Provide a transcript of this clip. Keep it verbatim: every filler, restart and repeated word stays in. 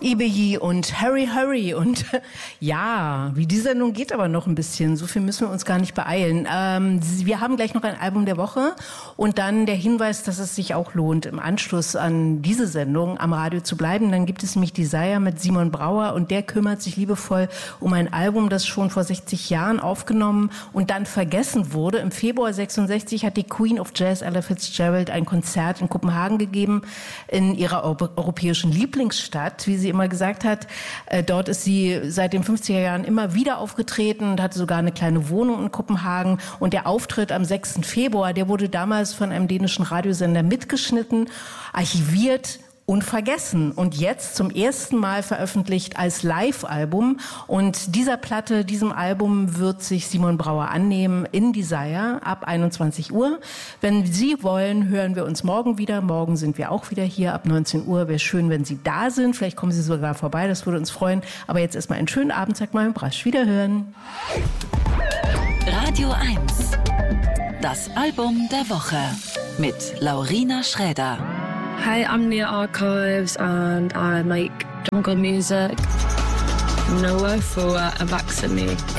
Ibeyi und Hurry Hurry und ja, wie die Sendung geht aber noch ein bisschen, so viel müssen wir uns gar nicht beeilen. Ähm, wir haben gleich noch ein Album der Woche und dann der Hinweis, dass es sich auch lohnt, im Anschluss an diese Sendung am Radio zu bleiben. Dann gibt es nämlich Desire mit Simon Brauer und der kümmert sich liebevoll um ein Album, das schon vor sechzig Jahren aufgenommen und dann vergessen wurde. Im Februar sechsundsechzig hat die Queen of Jazz, Ella Fitzgerald, ein Konzert in Kopenhagen gegeben, in ihrer europäischen Lieblingsstadt, wie sie immer gesagt hat. Äh, dort ist sie seit den fünfziger Jahren immer wieder aufgetreten und hatte sogar eine kleine Wohnung in Kopenhagen. Und der Auftritt am sechsten Februar, der wurde damals von einem dänischen Radiosender mitgeschnitten, archiviert und vergessen und jetzt zum ersten Mal veröffentlicht als Live-Album. Und dieser Platte, diesem Album wird sich Simon Brauer annehmen in Desire ab einundzwanzig Uhr. Wenn Sie wollen, hören wir uns morgen wieder. Morgen sind wir auch wieder hier ab neunzehn Uhr. Wäre schön, wenn Sie da sind. Vielleicht kommen Sie sogar vorbei, das würde uns freuen. Aber jetzt erstmal einen schönen Abend, sagt mal Brasch. Wiederhören. Radio eins. Das Album der Woche mit Laurina Schräder. Hey, I'm Nia Archives and I make jungle music. No for a vaccine me.